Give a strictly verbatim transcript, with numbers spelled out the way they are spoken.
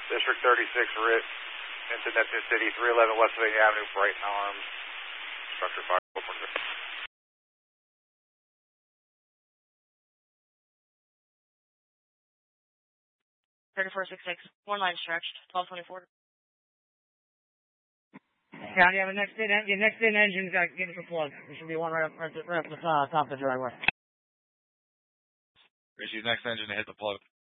District thirty-six, Rit, into Neptune City, three eleven West Pennsylvania Avenue, Brighton Arms, structure fire. thirty-four six six, one line stretched, twelve twenty-four. Yeah, yeah, the next in, the next in engine's got to give us a plug. There should be one right up, right, right up the uh, top of the driveway. Here's your next engine to hit the plug.